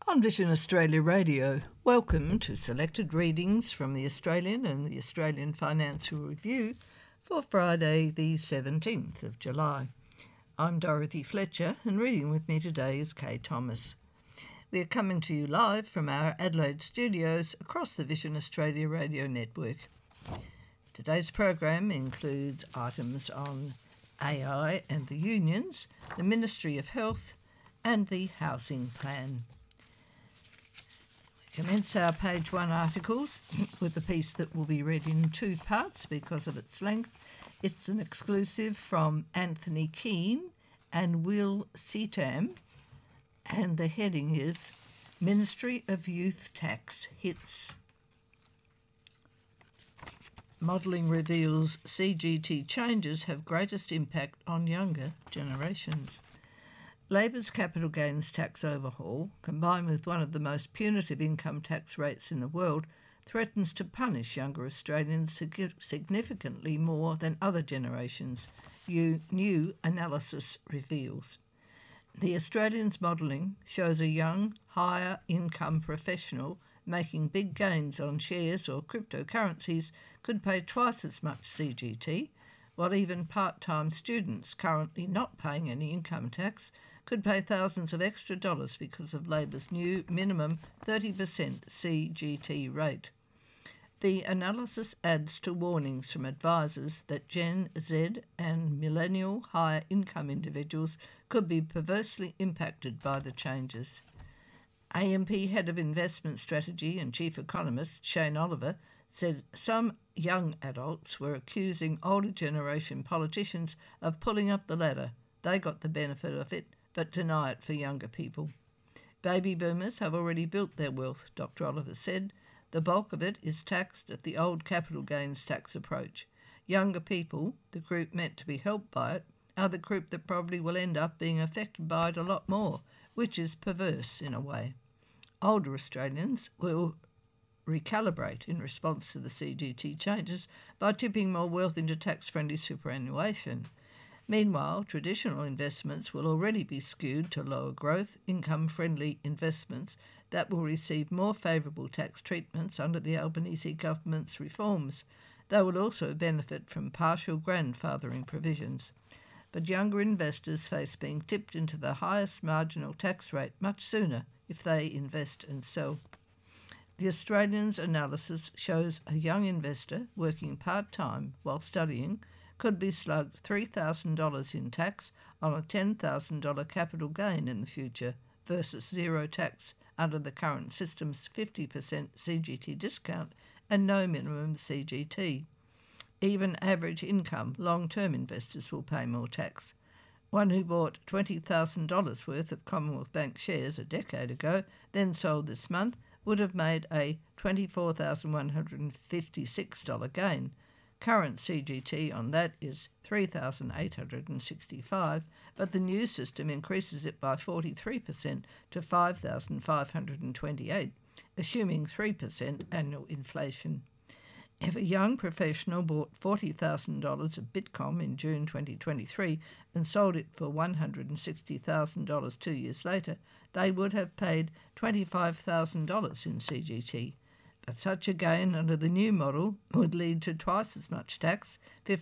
On Vision Australia Radio, welcome to selected readings from the Australian and the Australian Financial Review for Friday the 17th of July. I'm Dorothy Fletcher and reading with me today is Kay Thomas. We are coming to you live from our Adelaide studios across the Vision Australia Radio network. Today's program includes items on AI and the unions, the Ministry of Health and the Housing Plan. Commence our page one articles with a piece that will be read in two parts because of its length. It's an exclusive from Anthony Keane and Will Seatam, and the heading is Ministry of Youth Tax Hits. Modelling reveals CGT changes have greatest impact on younger generations. Labor's capital gains tax overhaul, combined with one of the most punitive income tax rates in the world, threatens to punish younger Australians significantly more than other generations, new analysis reveals. The Australian's modelling shows a young, higher income professional making big gains on shares or cryptocurrencies could pay twice as much CGT, while even part-time students currently not paying any income tax could pay thousands of extra dollars because of Labor's new minimum 30% CGT rate. The analysis adds to warnings from advisors that Gen Z and millennial higher income individuals could be perversely impacted by the changes. AMP Head of Investment Strategy and Chief Economist Shane Oliver said some young adults were accusing older generation politicians of pulling up the ladder. They got the benefit of it, but deny it for younger people. Baby boomers have already built their wealth, Dr. Oliver said. The bulk of it is taxed at the old capital gains tax approach. Younger people, the group meant to be helped by it, are the group that probably will end up being affected by it a lot more, which is perverse in a way. Older Australians will recalibrate in response to the CGT changes by tipping more wealth into tax-friendly superannuation. Meanwhile, traditional investments will already be skewed to lower growth, income-friendly investments that will receive more favourable tax treatments under the Albanese government's reforms. They will also benefit from partial grandfathering provisions. But younger investors face being tipped into the highest marginal tax rate much sooner if they invest and sell. The Australian's analysis shows a young investor working part-time while studying could be slugged $3,000 in tax on a $10,000 capital gain in the future versus zero tax under the current system's 50% CGT discount and no minimum CGT. Even average income long-term investors will pay more tax. One who bought $20,000 worth of Commonwealth Bank shares a decade ago, then sold this month, would have made a $24,156 gain. Current CGT on that is $3,865, but the new system increases it by 43% to $5,528, assuming 3% annual inflation. If a young professional bought $40,000 of Bitcoin in June 2023 and sold it for $160,000 2 years later, they would have paid $25,000 in CGT. But such a gain under the new model would lead to twice as much tax,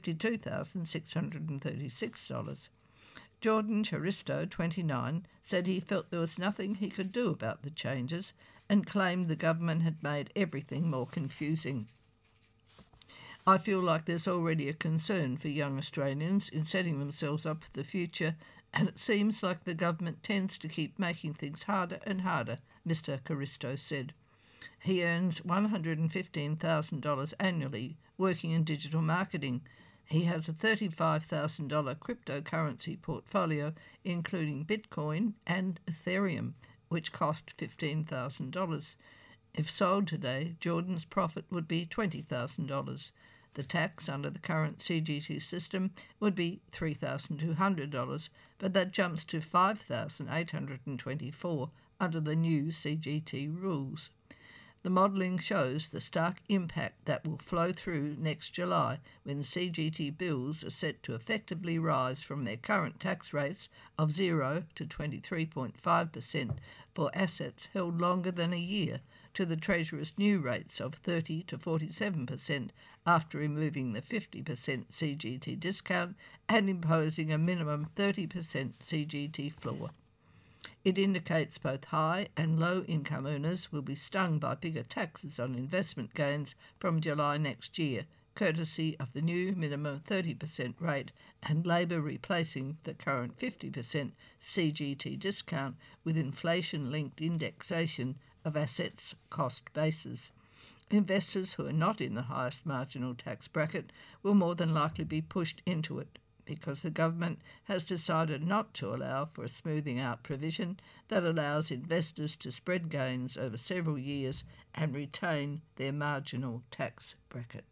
$52,636. Jordan Charisto, 29, said he felt there was nothing he could do about the changes and claimed the government had made everything more confusing. I feel like there's already a concern for young Australians in setting themselves up for the future, and it seems like the government tends to keep making things harder and harder, Mr. Charisto said. He earns $115,000 annually working in digital marketing. He has a $35,000 cryptocurrency portfolio, including Bitcoin and Ethereum, which cost $15,000. If sold today, Jordan's profit would be $20,000. The tax under the current CGT system would be $3,200, but that jumps to $5,824 under the new CGT rules. The modelling shows the stark impact that will flow through next July when CGT bills are set to effectively rise from their current tax rates of 0 to 23.5% for assets held longer than a year to the Treasurer's new rates of 30 to 47% after removing the 50% CGT discount and imposing a minimum 30% CGT floor. It indicates both high and low income earners will be stung by bigger taxes on investment gains from July next year, courtesy of the new minimum 30% rate and Labor replacing the current 50% CGT discount with inflation-linked indexation of assets' cost bases. Investors who are not in the highest marginal tax bracket will more than likely be pushed into it, because the government has decided not to allow for a smoothing out provision that allows investors to spread gains over several years and retain their marginal tax bracket.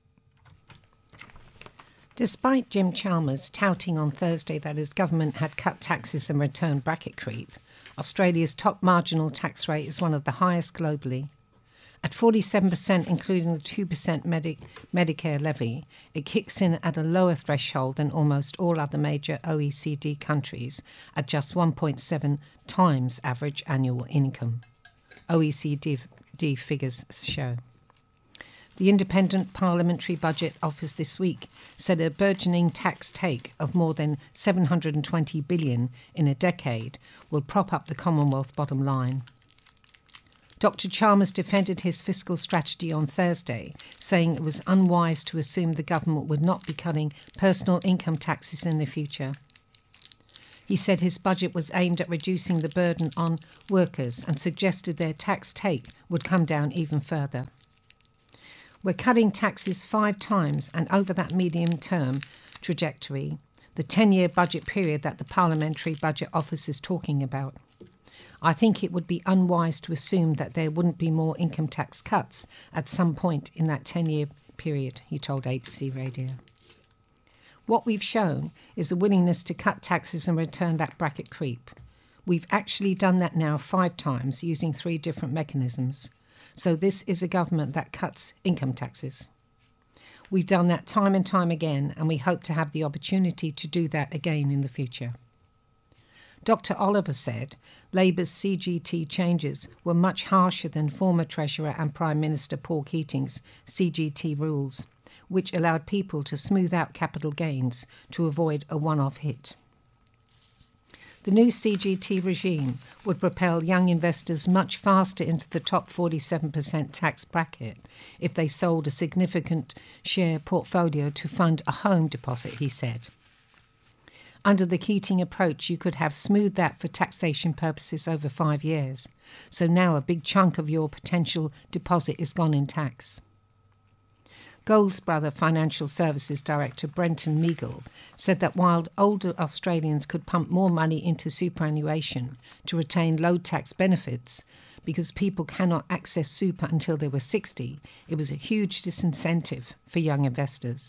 Despite Jim Chalmers touting on Thursday that his government had cut taxes and returned bracket creep, Australia's top marginal tax rate is one of the highest globally. At 47%, including the 2% Medicare levy, it kicks in at a lower threshold than almost all other major OECD countries at just 1.7 times average annual income, OECD figures show. The Independent Parliamentary Budget Office this week said a burgeoning tax take of more than $720 billion in a decade will prop up the Commonwealth bottom line. Dr. Chalmers defended his fiscal strategy on Thursday, saying it was unwise to assume the government would not be cutting personal income taxes in the future. He said his budget was aimed at reducing the burden on workers and suggested their tax take would come down even further. We're cutting taxes 5 times, and over that medium-term trajectory, the 10-year budget period that the Parliamentary Budget Office is talking about. I think it would be unwise to assume that there wouldn't be more income tax cuts at some point in that 10-year period, he told ABC Radio. What we've shown is a willingness to cut taxes and return that bracket creep. We've actually done that now 5 times using 3 different mechanisms. So this is a government that cuts income taxes. We've done that time and time again, and we hope to have the opportunity to do that again in the future. Dr. Oliver said Labour's CGT changes were much harsher than former Treasurer and Prime Minister Paul Keating's CGT rules, which allowed people to smooth out capital gains to avoid a one-off hit. The new CGT regime would propel young investors much faster into the top 47% tax bracket if they sold a significant share portfolio to fund a home deposit, he said. Under the Keating approach, you could have smoothed that for taxation purposes over 5 years. So now a big chunk of your potential deposit is gone in tax. Goldsbrother Financial Services Director Brenton Meagle said that while older Australians could pump more money into superannuation to retain low tax benefits because people cannot access super until they were 60, it was a huge disincentive for young investors.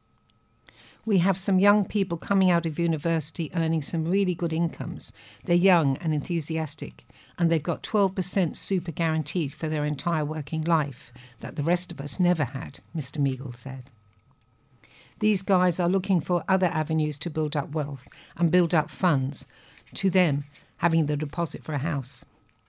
We have some young people coming out of university earning some really good incomes. They're young and enthusiastic, and they've got 12% super guaranteed for their entire working life that the rest of us never had, Mr. Meagle said. These guys are looking for other avenues to build up wealth and build up funds, to them having the deposit for a house.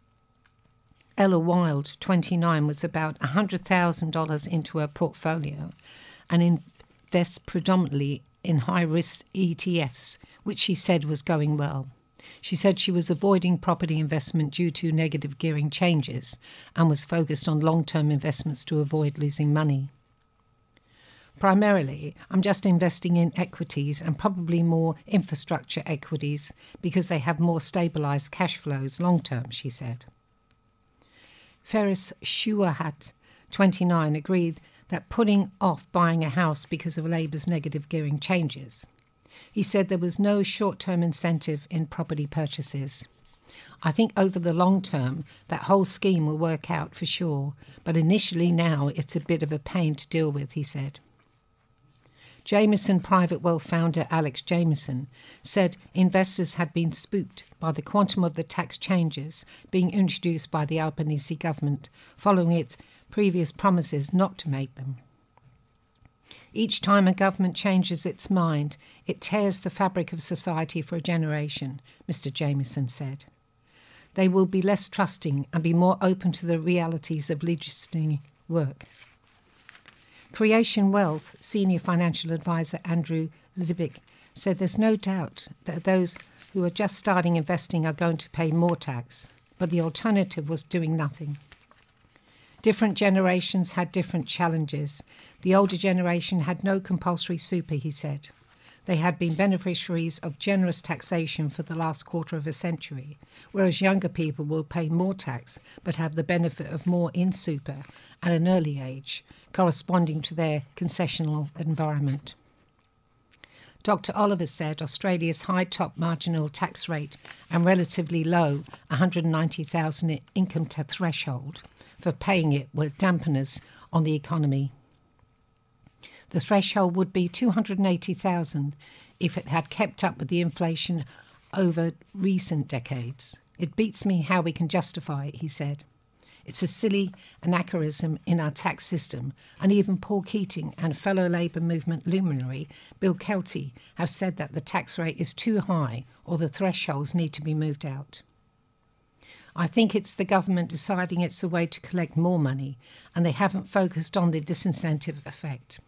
Ella Wild, 29, was about $100,000 into her portfolio and invests predominantly in high-risk ETFs, which she said was going well. She said she was avoiding property investment due to negative gearing changes and was focused on long-term investments to avoid losing money. Primarily, I'm just investing in equities and probably more infrastructure equities because they have more stabilised cash flows long-term, she said. Ferris Shuahat, 29, agreed that putting off buying a house because of Labour's negative gearing changes. He said there was no short-term incentive in property purchases. I think over the long term, that whole scheme will work out for sure, but initially now it's a bit of a pain to deal with, he said. Jameson Private Wealth founder Alex Jameson said investors had been spooked by the quantum of the tax changes being introduced by the Albanese government following its previous promises not to make them. Each time a government changes its mind, it tears the fabric of society for a generation, Mr. Jameson said. They will be less trusting and be more open to the realities of legislating work. Creation Wealth senior financial advisor Andrew Zibick said there's no doubt that those who are just starting investing are going to pay more tax, but the alternative was doing nothing. Different generations had different challenges. The older generation had no compulsory super, he said. They had been beneficiaries of generous taxation for the last quarter of a century, whereas younger people will pay more tax but have the benefit of more in super at an early age, corresponding to their concessional environment. Dr. Oliver said Australia's high top marginal tax rate and relatively low $190,000 income threshold for paying it were dampeners on the economy. The threshold would be $280,000 if it had kept up with the inflation over recent decades. It beats me how we can justify it, he said. It's a silly anachronism in our tax system, and even Paul Keating and fellow Labour movement luminary Bill Kelty have said that the tax rate is too high or the thresholds need to be moved out. I think it's the government deciding it's a way to collect more money, and they haven't focused on the disincentive effect.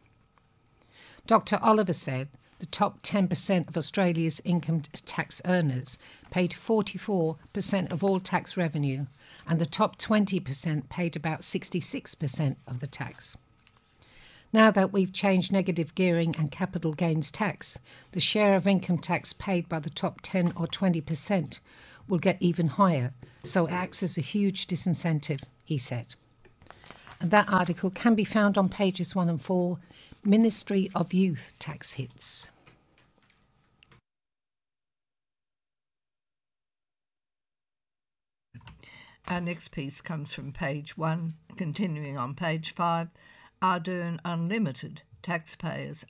Dr. Oliver said the top 10% of Australia's income tax earners paid 44% of all tax revenue, and the top 20% paid about 66% of the tax. Now that we've changed negative gearing and capital gains tax, the share of income tax paid by the top 10 or 20% will get even higher, so it acts as a huge disincentive, he said. And that article can be found on pages 1 and 4, Ministry of Youth Tax Hits. Our next piece comes from page 1, continuing on page 5. Ardern Unlimited taxpayers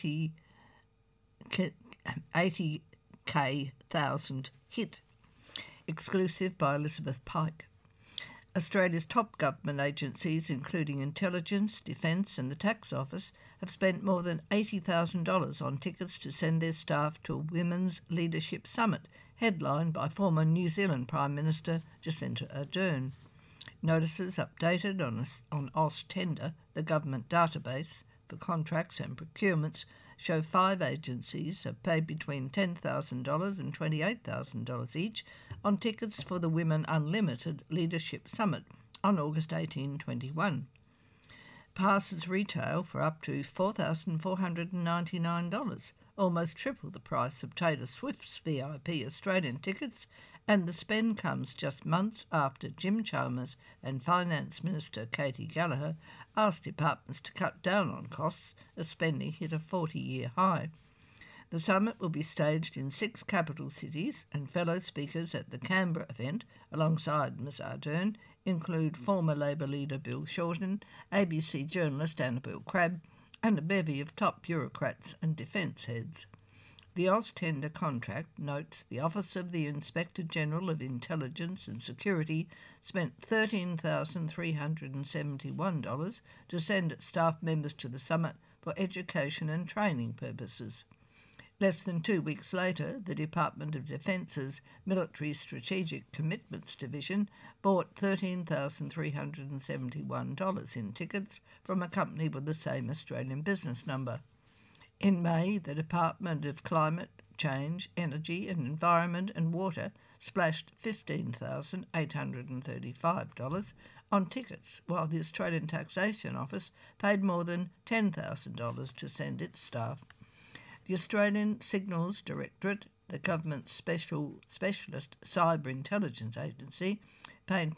80,000 hit. Exclusive by Elizabeth Pike. Australia's top government agencies, including Intelligence, Defence and the Tax Office, have spent more than $80,000 on tickets to send their staff to a Women's Leadership Summit, headlined by former New Zealand Prime Minister Jacinda Ardern. Notices updated on AusTender, the government database for contracts and procurements, show 5 agencies have paid between $10,000 and $28,000 each on tickets for the Women Unlimited Leadership Summit on August 18, 2021. Passes retail for up to $4,499, almost triple the price of Taylor Swift's VIP Australian tickets, and the spend comes just months after Jim Chalmers and Finance Minister Katy Gallagher asked departments to cut down on costs as spending hit a 40-year high. The summit will be staged in 6 capital cities, and fellow speakers at the Canberra event, alongside Ms Ardern, include former Labor leader Bill Shorten, ABC journalist Annabel Crabb, and a bevy of top bureaucrats and defence heads. The AusTender contract notes the Office of the Inspector General of Intelligence and Security spent $13,371 to send its staff members to the summit for education and training purposes. Less than 2 weeks later, the Department of Defence's Military Strategic Commitments Division bought $13,371 in tickets from a company with the same Australian business number. In May, the Department of Climate Change, Energy and Environment and Water splashed $15,835 on tickets, while the Australian Taxation Office paid more than $10,000 to send its staff. The Australian Signals Directorate, the government's specialist cyber intelligence agency, paid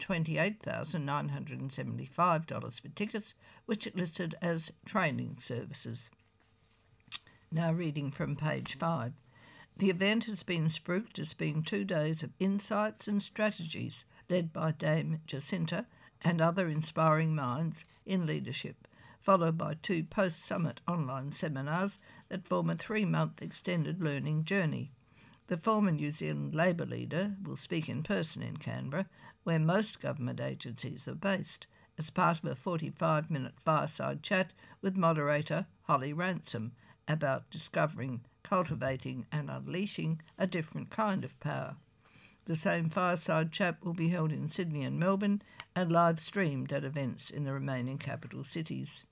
$28,975 for tickets, which it listed as training services. Now reading from page 5. The event has been spruiked as being 2 days of insights and strategies led by Dame Jacinta and other inspiring minds in leadership, followed by 2 post-summit online seminars that form a 3-month extended learning journey. The former New Zealand Labor leader will speak in person in Canberra, where most government agencies are based, as part of a 45-minute fireside chat with moderator Holly Ransom about discovering, cultivating and unleashing a different kind of power. The same fireside chat will be held in Sydney and Melbourne and live-streamed at events in the remaining capital cities.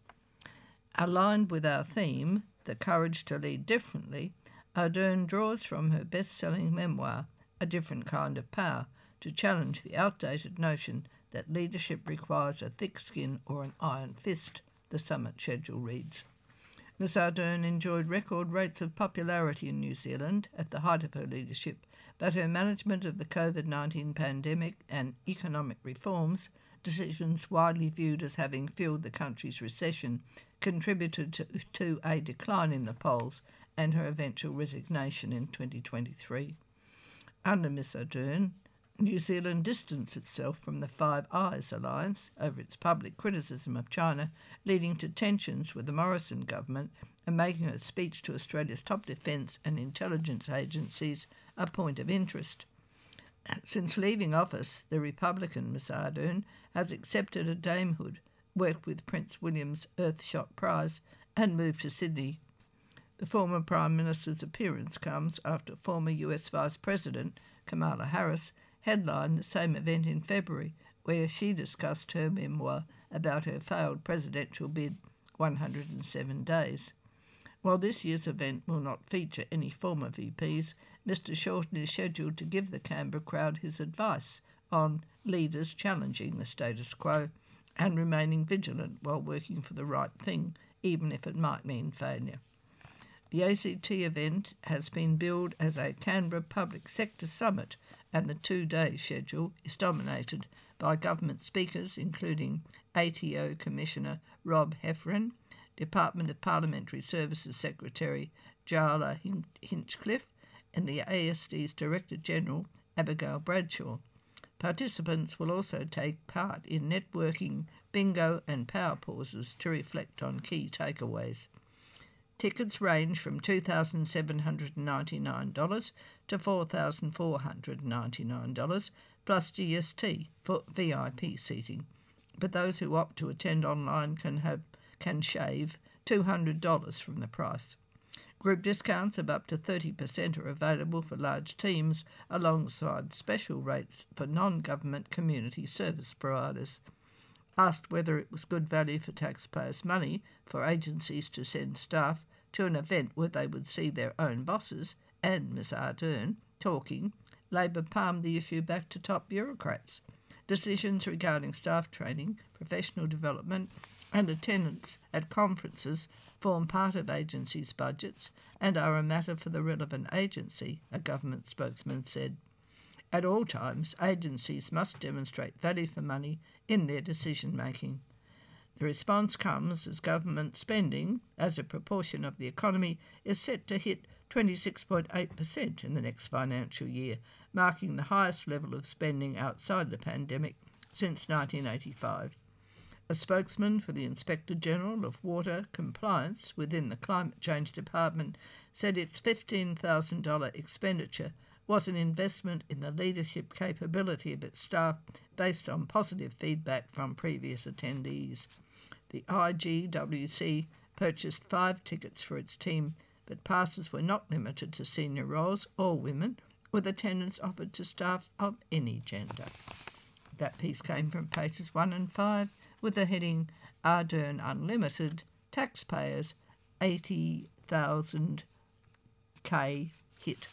Aligned with our theme, The Courage to Lead Differently, Ardern draws from her best-selling memoir, A Different Kind of Power, to challenge the outdated notion that leadership requires a thick skin or an iron fist, the summit schedule reads. Ms Ardern enjoyed record rates of popularity in New Zealand at the height of her leadership, but her management of the COVID-19 pandemic and economic reforms, decisions widely viewed as having fueled the country's recession, contributed to a decline in the polls and her eventual resignation in 2023. Under Ms Ardern, New Zealand distanced itself from the Five Eyes alliance over its public criticism of China, leading to tensions with the Morrison government and making her speech to Australia's top defence and intelligence agencies a point of interest. Since leaving office, the Republican Ms Ardern has accepted a damehood, worked with Prince William's Earthshot Prize and moved to Sydney. The former Prime Minister's appearance comes after former US Vice President Kamala Harris headlined the same event in February, where she discussed her memoir about her failed presidential bid, 107 Days. While this year's event will not feature any former VPs, Mr Shorten is scheduled to give the Canberra crowd his advice on leaders challenging the status quo and remaining vigilant while working for the right thing, even if it might mean failure. The ACT event has been billed as a Canberra Public Sector Summit, and the 2-day schedule is dominated by government speakers including ATO Commissioner Rob Heffernan, Department of Parliamentary Services Secretary Jala Hinchcliffe, and the ASD's Director General Abigail Bradshaw. Participants will also take part in networking, bingo and power pauses to reflect on key takeaways. Tickets range from $2,799 to $4,499 plus GST for VIP seating, but those who opt to attend online can shave $200 from the price. Group discounts of up to 30% are available for large teams, alongside special rates for non-government community service providers. Asked whether it was good value for taxpayers' money for agencies to send staff to an event where they would see their own bosses and Ms Ardern talking, Labor palmed the issue back to top bureaucrats. Decisions regarding staff training, professional development and attendance at conferences form part of agencies' budgets and are a matter for the relevant agency, a government spokesman said. At all times, agencies must demonstrate value for money in their decision-making. The response comes as government spending, as a proportion of the economy, is set to hit 26.8% in the next financial year, marking the highest level of spending outside the pandemic since 1985. A spokesman for the Inspector General of Water Compliance within the Climate Change Department said its $15,000 expenditure was an investment in the leadership capability of its staff based on positive feedback from previous attendees. The IGWC purchased 5 tickets for its team, but passes were not limited to senior roles or women, with attendance offered to staff of any gender. That piece came from pages 1 and 5, with the heading Ardern Unlimited, Taxpayers 80,000 K hit.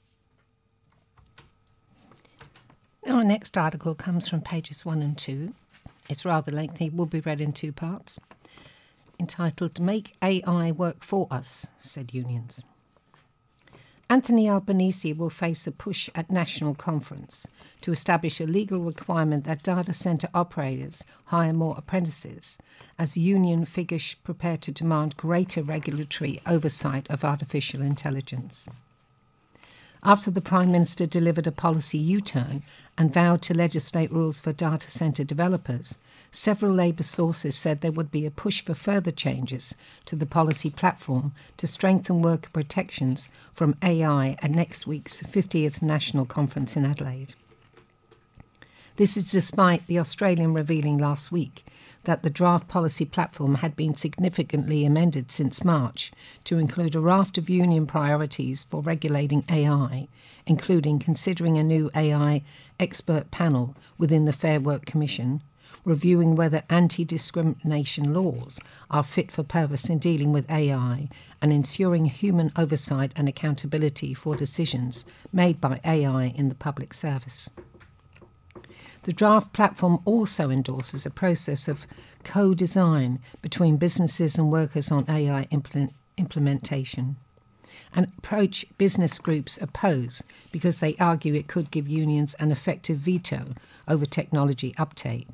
Our next article comes from pages 1 and 2. It's rather lengthy, will be read in 2 parts. Entitled, Make AI Work For Us, said unions. Anthony Albanese will face a push at national conference to establish a legal requirement that data centre operators hire more apprentices, as union figures prepare to demand greater regulatory oversight of artificial intelligence. After the Prime Minister delivered a policy U-turn and vowed to legislate rules for data centre developers, several Labour sources said there would be a push for further changes to the policy platform to strengthen worker protections from AI at next week's 50th National Conference in Adelaide. This is despite the Australian revealing last week that the draft policy platform had been significantly amended since March to include a raft of union priorities for regulating AI, including considering a new AI expert panel within the Fair Work Commission, reviewing whether anti-discrimination laws are fit for purpose in dealing with AI, and ensuring human oversight and accountability for decisions made by AI in the public service. The draft platform also endorses a process of co-design between businesses and workers on AI implementation, an approach business groups oppose because they argue it could give unions an effective veto over technology uptake.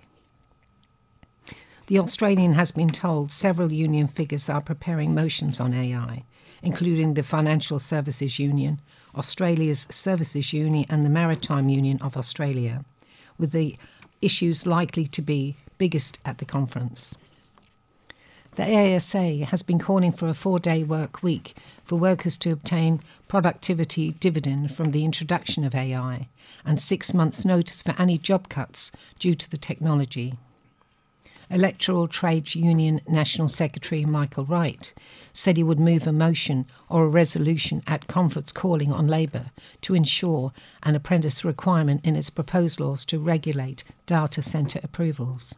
The Australian has been told several union figures are preparing motions on AI, including the Financial Services Union, Australia's Services Union and the Maritime Union of Australia, with the issues likely to be biggest at the conference. The ASA has been calling for a 4-day work week for workers to obtain productivity dividend from the introduction of AI and 6 months' notice for any job cuts due to the technology. Electoral Trade Union National Secretary Michael Wright said he would move a motion or a resolution at conference calling on Labor to ensure an apprentice requirement in its proposed laws to regulate data centre approvals.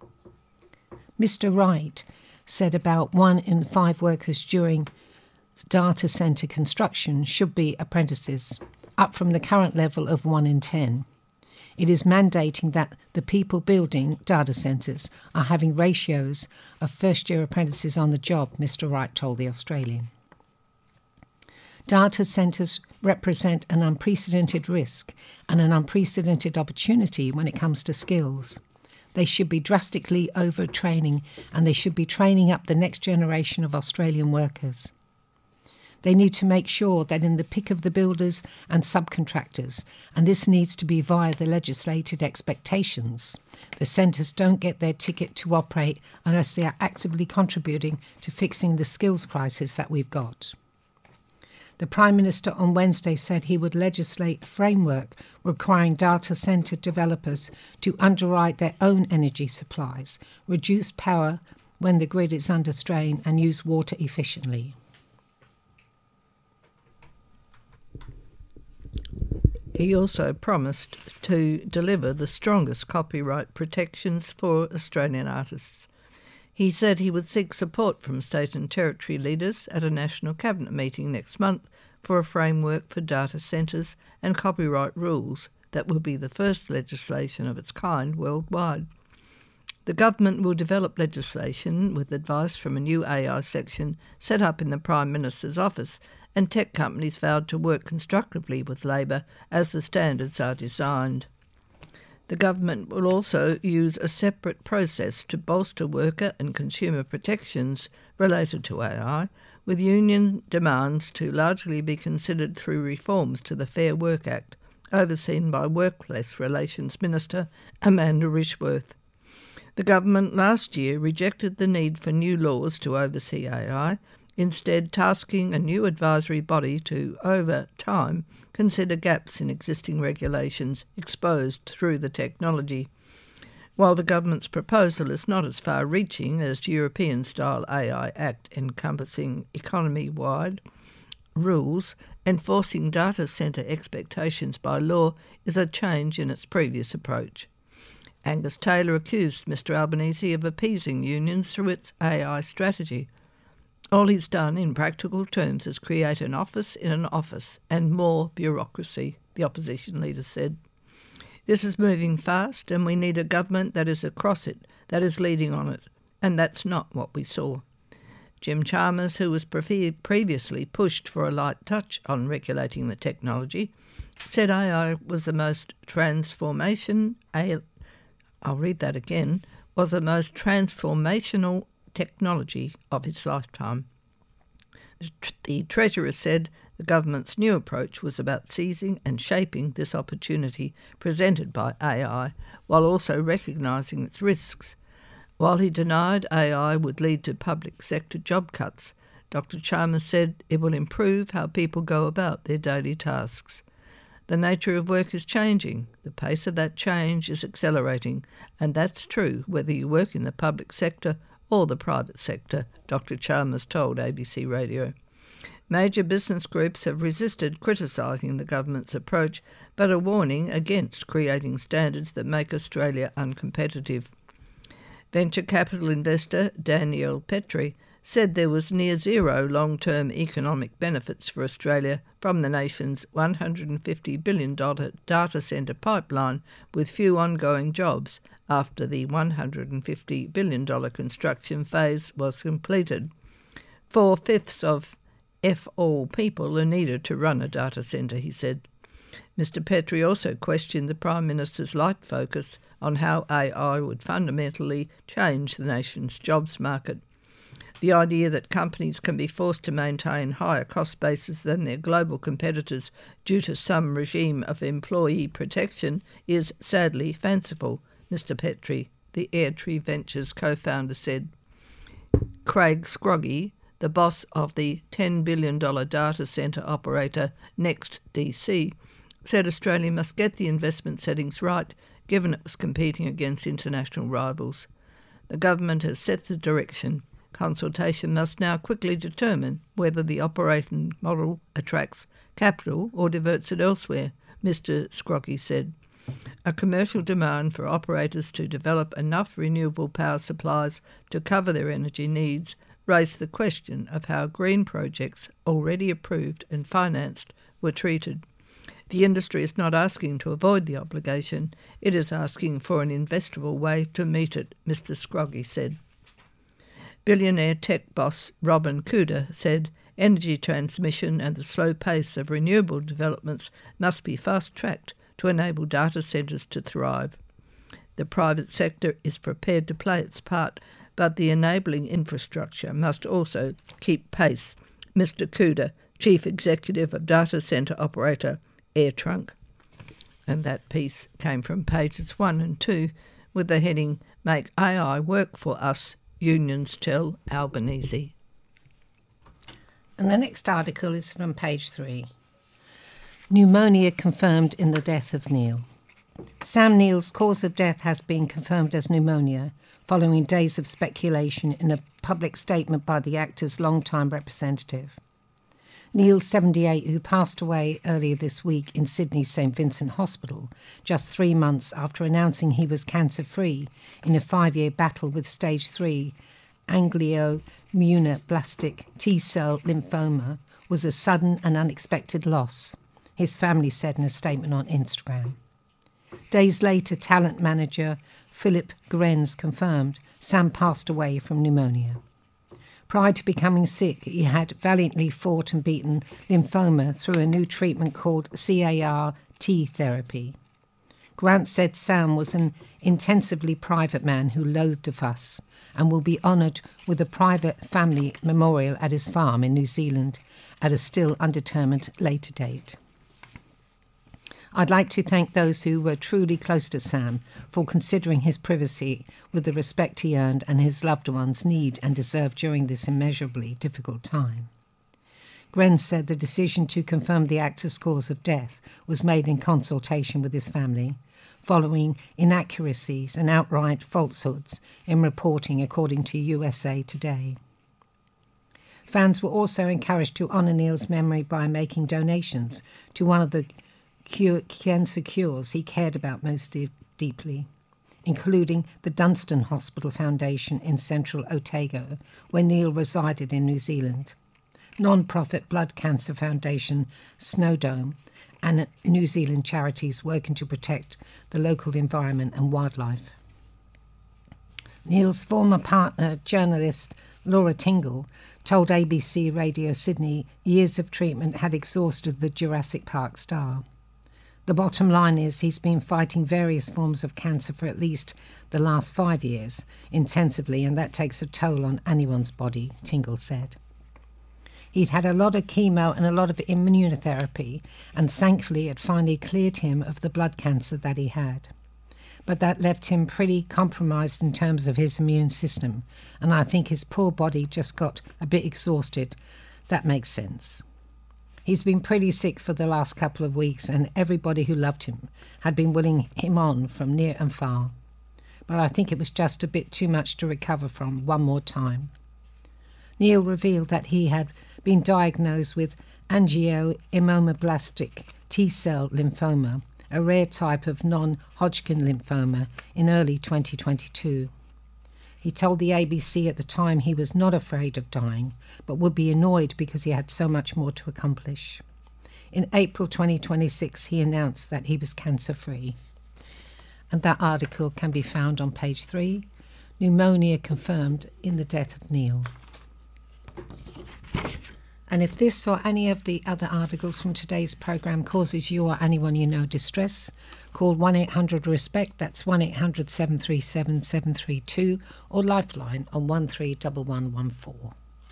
Mr. Wright said about 1 in 5 workers during data centre construction should be apprentices, up from the current level of 1 in 10. It is mandating that the people building data centres are having ratios of first-year apprentices on the job, Mr. Wright told the Australian. Data centres represent an unprecedented risk and an unprecedented opportunity when it comes to skills. They should be drastically overtraining, and they should be training up the next generation of Australian workers. They need to make sure that in the pick of the builders and subcontractors, and this needs to be via the legislated expectations, the centres don't get their ticket to operate unless they are actively contributing to fixing the skills crisis that we've got. The Prime Minister on Wednesday said he would legislate a framework requiring data centre developers to underwrite their own energy supplies, reduce power when the grid is under strain, and use water efficiently. He also promised to deliver the strongest copyright protections for Australian artists. He said he would seek support from state and territory leaders at a National Cabinet meeting next month for a framework for data centres and copyright rules that will be the first legislation of its kind worldwide. The government will develop legislation with advice from a new AI section set up in the Prime Minister's office, and tech companies vowed to work constructively with Labor as the standards are designed. The government will also use a separate process to bolster worker and consumer protections related to AI, with union demands to largely be considered through reforms to the Fair Work Act, overseen by Workplace Relations Minister Amanda Rishworth. The government last year rejected the need for new laws to oversee AI, instead tasking a new advisory body to, over time, consider gaps in existing regulations exposed through the technology. While the government's proposal is not as far-reaching as European-style AI Act encompassing economy-wide rules, enforcing data centre expectations by law is a change in its previous approach. Angus Taylor accused Mr Albanese of appeasing unions through its AI strategy. All he's done in practical terms is create an office in an office and more bureaucracy, the opposition leader said. This is moving fast, and we need a government that is across it, that is leading on it, and that's not what we saw. Jim Chalmers, who was previously pushed for a light touch on regulating the technology, said AI was the most transformational technology of its lifetime. The Treasurer said the government's new approach was about seizing and shaping this opportunity presented by AI, while also recognising its risks. While he denied AI would lead to public sector job cuts, Dr. Chalmers said it will improve how people go about their daily tasks. The nature of work is changing. The pace of that change is accelerating, and that's true whether you work in the public sector or the private sector, Dr. Chalmers told ABC Radio. Major business groups have resisted criticising the government's approach, but are warning against creating standards that make Australia uncompetitive. Venture capital investor Daniel Petrie said there was near zero long-term economic benefits for Australia from the nation's $150 billion data centre pipeline, with few ongoing jobs after the $150 billion construction phase was completed. 4/5 of all people are needed to run a data centre, he said. Mr. Petrie also questioned the Prime Minister's light focus on how AI would fundamentally change the nation's jobs market. The idea that companies can be forced to maintain higher cost bases than their global competitors due to some regime of employee protection is sadly fanciful, Mr. Petrie, the Airtree Ventures co-founder, said. Craig Scroggie, the boss of the $10 billion data centre operator NextDC, said Australia must get the investment settings right, given it was competing against international rivals. The government has set the direction. Consultation must now quickly determine whether the operating model attracts capital or diverts it elsewhere, Mr. Scroggie said. A commercial demand for operators to develop enough renewable power supplies to cover their energy needs raised the question of how green projects already approved and financed were treated. The industry is not asking to avoid the obligation, it is asking for an investable way to meet it, Mr. Scroggie said. Billionaire tech boss Robin Kuder said energy transmission and the slow pace of renewable developments must be fast-tracked to enable data centres to thrive. The private sector is prepared to play its part, but the enabling infrastructure must also keep pace, Mr. Kuder, Chief Executive of data centre operator AirTrunk. And that piece came from pages 1 and 2 with the heading, Make AI Work for Us, Unions Tell Albanese. And the next article is from page 3. Pneumonia confirmed in the death of Neil. Sam Neill's cause of death has been confirmed as pneumonia, following days of speculation in a public statement by the actor's long-time representative. Neil, 78, who passed away earlier this week in Sydney's St Vincent Hospital, just 3 months after announcing he was cancer-free in a 5-year battle with stage 3 angioimmunoblastic T-cell lymphoma, was a sudden and unexpected loss, his family said in a statement on Instagram. Days later, talent manager Philip Grenz confirmed Sam passed away from pneumonia. Prior to becoming sick, he had valiantly fought and beaten lymphoma through a new treatment called CAR-T therapy. Grant said Sam was an intensively private man who loathed a fuss and will be honoured with a private family memorial at his farm in New Zealand at a still undetermined later date. I'd like to thank those who were truly close to Sam for considering his privacy with the respect he earned and his loved ones need and deserve during this immeasurably difficult time. Gren said the decision to confirm the actor's cause of death was made in consultation with his family, following inaccuracies and outright falsehoods in reporting, according to USA Today. Fans were also encouraged to honour Neil's memory by making donations to one of the cancer cures he cared about most deeply, including the Dunstan Hospital Foundation in central Otago, where Neil resided in New Zealand, non-profit blood cancer foundation Snowdome, and New Zealand charities working to protect the local environment and wildlife. Neil's former partner, journalist Laura Tingle, told ABC Radio Sydney years of treatment had exhausted the Jurassic Park star. The bottom line is he's been fighting various forms of cancer for at least the last 5 years, intensively, and that takes a toll on anyone's body, Tingle said. He'd had a lot of chemo and a lot of immunotherapy, and thankfully it finally cleared him of the blood cancer that he had. But that left him pretty compromised in terms of his immune system, and I think his poor body just got a bit exhausted. That makes sense. He's been pretty sick for the last couple of weeks, and everybody who loved him had been willing him on from near and far. But I think it was just a bit too much to recover from one more time. Neil revealed that he had been diagnosed with angioimmunoblastic T-cell lymphoma, a rare type of non-Hodgkin lymphoma, in early 2022. He told the ABC at the time he was not afraid of dying, but would be annoyed because he had so much more to accomplish. In April 2026, he announced that he was cancer-free. And that article can be found on page 3, Pneumonia Confirmed in the Death of Neil. And if this or any of the other articles from today's programme causes you or anyone you know distress, call 1-800-RESPECT, that's 1-800-737-732, or Lifeline on 131114.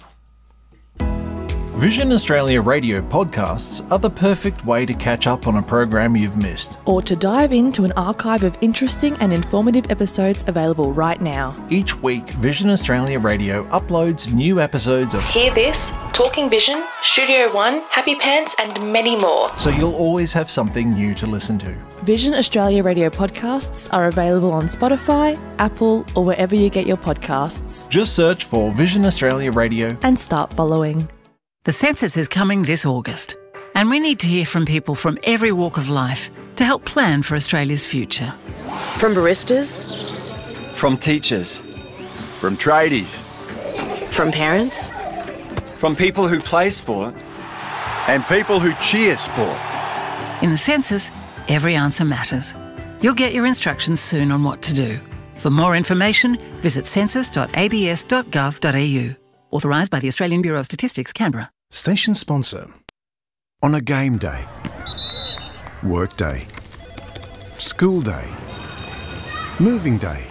Vision Australia radio podcasts are the perfect way to catch up on a program you've missed. Or to dive into an archive of interesting and informative episodes available right now. Each week, Vision Australia Radio uploads new episodes of Hear This, Talking Vision, Studio One, Happy Pants, and many more. so you'll always have something new to listen to. Vision Australia radio podcasts are available on Spotify, Apple, or wherever you get your podcasts. Just search for Vision Australia Radio. And start following. The census is coming this August, and we need to hear from people from every walk of life to help plan for Australia's future. From baristas, From teachers, from tradies, from parents, from people who play sport, and people who cheer sport. In the census, every answer matters. You'll get your instructions soon on what to do. For more information, visit census.abs.gov.au. Authorised by the Australian Bureau of Statistics, Canberra. Station sponsor. On a game day, work day, school day, moving day,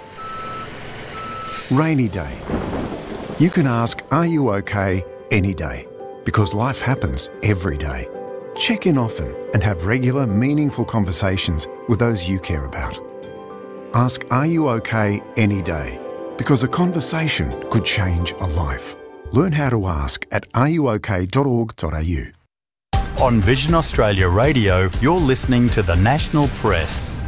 rainy day, you can ask, are you okay, any day? Because life happens every day. Check in often and have regular, meaningful conversations with those you care about. Ask, are you okay, any day? Because a conversation could change a life. Learn how to ask at areyouok.org.au. On Vision Australia Radio, you're listening to the National Press.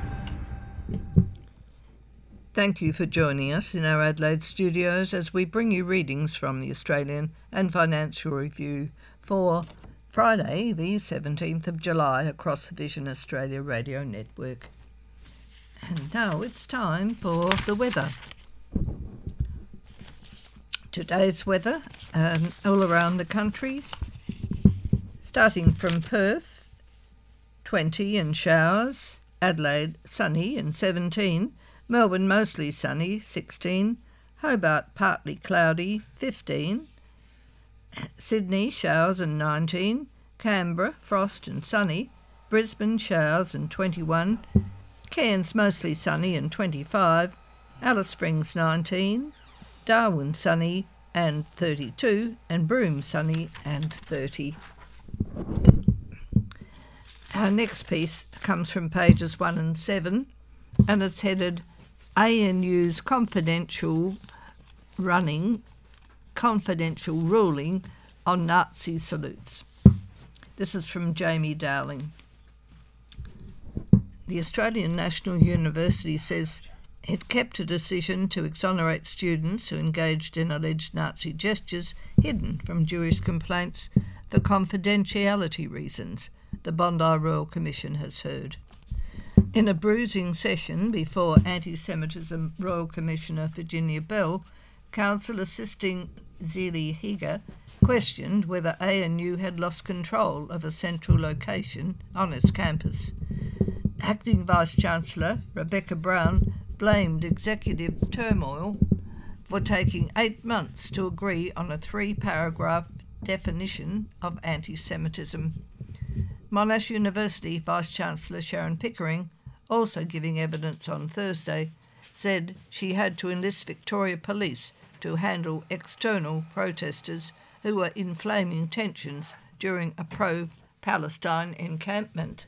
Thank you for joining us in our Adelaide studios as we bring you readings from the Australian and Financial Review for Friday, the 17th of July, across the Vision Australia Radio Network. And now it's time for the weather. Today's weather all around the country, starting from Perth, 20 and showers, Adelaide sunny and 17, Melbourne mostly sunny, 16, Hobart partly cloudy, 15, Sydney showers and 19, Canberra frost and sunny, Brisbane showers and 21, Cairns mostly sunny and 25, Alice Springs 19, Darwin sunny and 32, and Broome sunny and 30. Our next piece comes from pages 1 and 7, and it's headed ANU's confidential ruling on Nazi salutes. This is from Jamie Dowling. The Australian National University says it kept a decision to exonerate students who engaged in alleged Nazi gestures hidden from Jewish complaints for confidentiality reasons, the Bondi Royal Commission has heard. In a bruising session before Anti-Semitism Royal Commissioner Virginia Bell, counsel assisting Zili Higa questioned whether ANU had lost control of a central location on its campus. Acting Vice-Chancellor Rebecca Brown blamed executive turmoil for taking 8 months to agree on a 3-paragraph definition of anti-Semitism. Monash University Vice-Chancellor Sharon Pickering, also giving evidence on Thursday, said she had to enlist Victoria Police to handle external protesters who were inflaming tensions during a pro-Palestine encampment.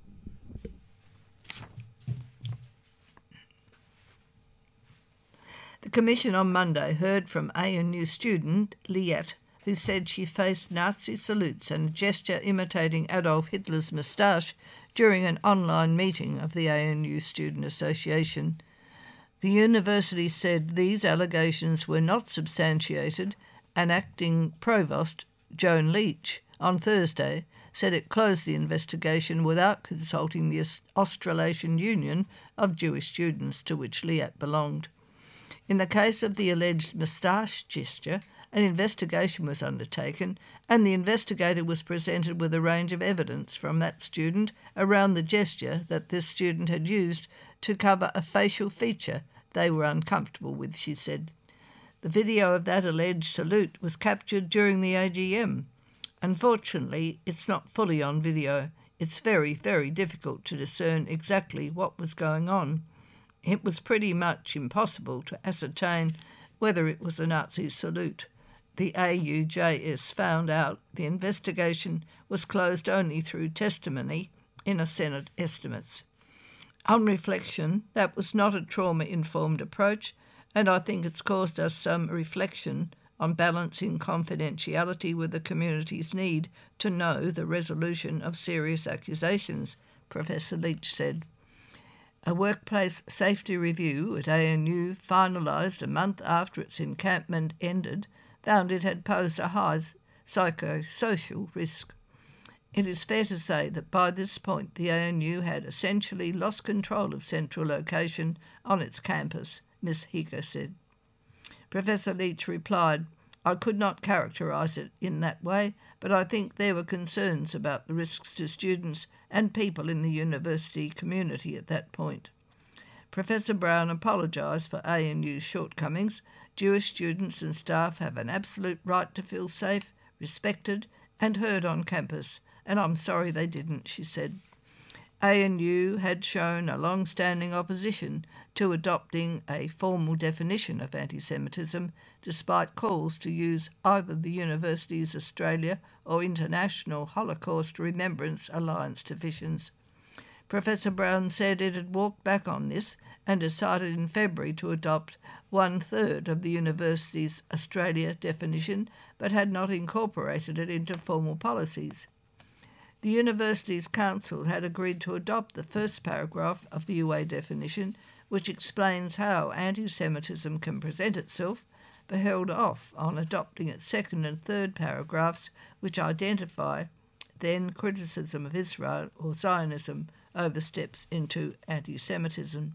The Commission on Monday heard from ANU student Liat, who said she faced Nazi salutes and a gesture imitating Adolf Hitler's moustache during an online meeting of the ANU Student Association. The university said these allegations were not substantiated, and acting provost Joan Leach on Thursday said it closed the investigation without consulting the Australasian Union of Jewish Students, to which Liat belonged. In the case of the alleged moustache gesture, an investigation was undertaken, and the investigator was presented with a range of evidence from that student around the gesture that this student had used to cover a facial feature they were uncomfortable with, she said. The video of that alleged salute was captured during the AGM. Unfortunately, it's not fully on video. It's very, very difficult to discern exactly what was going on. It was pretty much impossible to ascertain whether it was a Nazi salute. The AUJS found out the investigation was closed only through testimony in a Senate estimates. On reflection, that was not a trauma-informed approach, and I think it's caused us some reflection on balancing confidentiality with the community's need to know the resolution of serious accusations, Professor Leach said. A workplace safety review at ANU, finalised a month after its encampment ended, found it had posed a high psychosocial risk. It is fair to say that by this point the ANU had essentially lost control of central location on its campus, Ms. Higa said. Professor Leach replied, I could not characterise it in that way, but I think there were concerns about the risks to students and people in the university community at that point. Professor Brown apologised for ANU's shortcomings. Jewish students and staff have an absolute right to feel safe, respected and heard on campus, and I'm sorry they didn't, she said. ANU had shown a long-standing opposition to adopting a formal definition of anti-Semitism, despite calls to use either the university's Australia or International Holocaust Remembrance Alliance divisions. Professor Brown said it had walked back on this and decided in February to adopt 1/3 of the university's Australia definition, but had not incorporated it into formal policies. The university's council had agreed to adopt the first paragraph of the UA definition, which explains how anti-Semitism can present itself, but held off on adopting its second and third paragraphs, which identify then criticism of Israel or Zionism oversteps into anti-Semitism.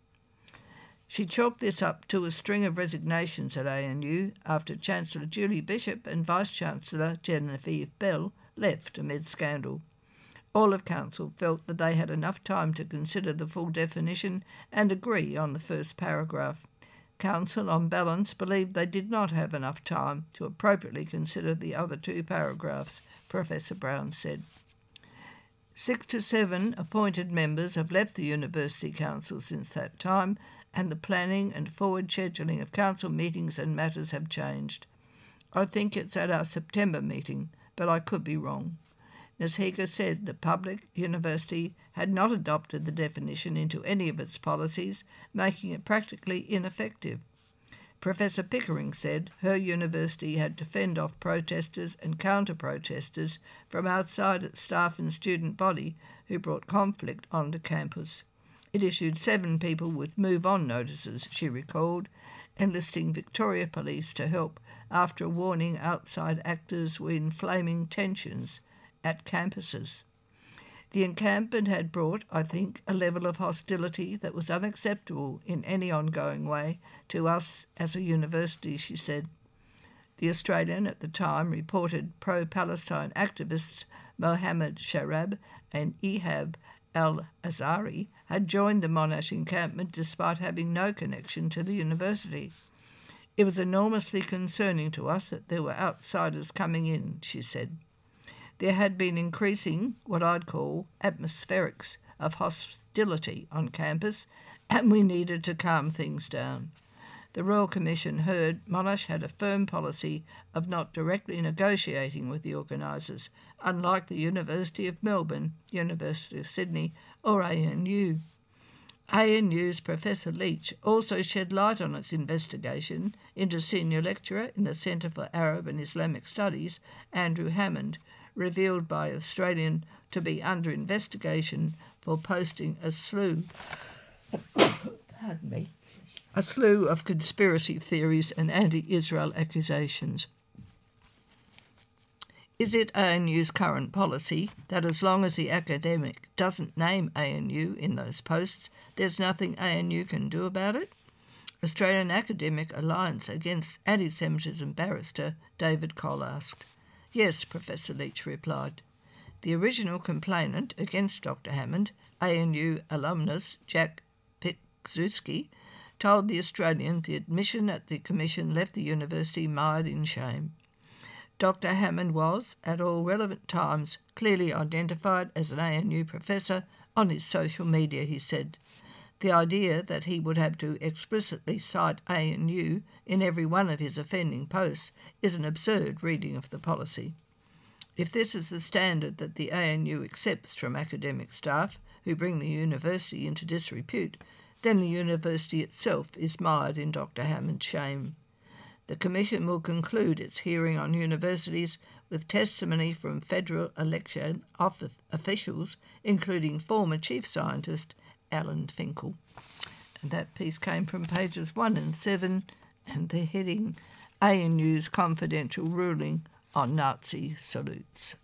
She chalked this up to a string of resignations at ANU after Chancellor Julie Bishop and Vice-Chancellor Genevieve Bell left amid scandal. All of Council felt that they had enough time to consider the full definition and agree on the first paragraph. Council, on balance, believed they did not have enough time to appropriately consider the other two paragraphs, Professor Brown said. 6 to 7 appointed members have left the University Council since that time, and the planning and forward scheduling of council meetings and matters have changed. I think it's at our September meeting, but I could be wrong. Ms. Higa said the public university had not adopted the definition into any of its policies, making it practically ineffective. Professor Pickering said her university had to fend off protesters and counter-protesters from outside its staff and student body who brought conflict onto campus. It issued 7 people with move-on notices, she recalled, enlisting Victoria Police to help after warning outside actors were inflaming tensions at campuses. The encampment had brought, I think, a level of hostility that was unacceptable in any ongoing way to us as a university, she said. The Australian at the time reported pro-Palestine activists Mohammed Sharab and Ihab al-Azhari had joined the Monash encampment despite having no connection to the university. It was enormously concerning to us that there were outsiders coming in, she said. There had been increasing, what I'd call, atmospherics of hostility on campus, and we needed to calm things down. The Royal Commission heard Monash had a firm policy of not directly negotiating with the organisers, unlike the University of Melbourne, University of Sydney or ANU. ANU's Professor Leach also shed light on its investigation into senior lecturer in the Centre for Arab and Islamic Studies, Andrew Hammond, revealed by Australian to be under investigation for posting a slew of conspiracy theories and anti-Israel accusations. Is it ANU's current policy that as long as the academic doesn't name ANU in those posts, there's nothing ANU can do about it? Australian Academic Alliance Against Anti-Semitism barrister David Cole asked. Yes, Professor Leach replied. The original complainant against Dr. Hammond, ANU alumnus Jack Pikzuski, told the Australian the admission at the commission left the university mired in shame. Dr. Hammond was, at all relevant times, clearly identified as an ANU professor on his social media, he said. The idea that he would have to explicitly cite ANU in every one of his offending posts is an absurd reading of the policy. If this is the standard that the ANU accepts from academic staff who bring the university into disrepute, then the university itself is mired in Dr. Hammond's shame. The Commission will conclude its hearing on universities with testimony from federal election officials, including former Chief Scientist Alan Finkel. And that piece came from pages 1 and 7, and the heading, ANU's confidential ruling on Nazi salutes.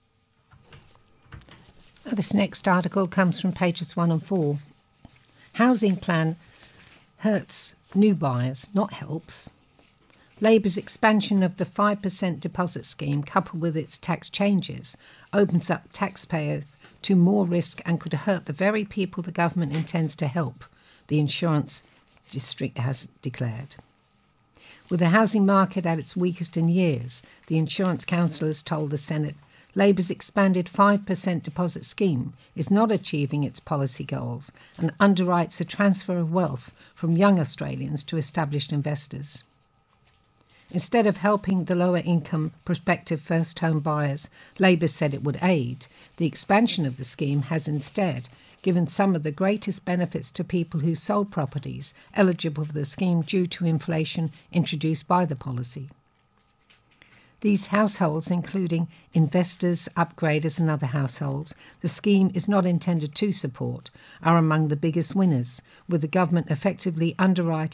This next article comes from pages 1 and 4. Housing plan hurts new buyers, not helps. Labour's expansion of the 5% deposit scheme, coupled with its tax changes, opens up taxpayers to more risk and could hurt the very people the government intends to help, the insurance district has declared. With the housing market at its weakest in years, the Insurance Councillors told the Senate Labour's expanded 5% deposit scheme is not achieving its policy goals and underwrites a transfer of wealth from young Australians to established investors. Instead of helping the lower-income prospective first-home buyers Labor said it would aid, the expansion of the scheme has instead given some of the greatest benefits to people who sold properties eligible for the scheme due to inflation introduced by the policy. These households, including investors, upgraders and other households the scheme is not intended to support, are among the biggest winners, with the government effectively underwriting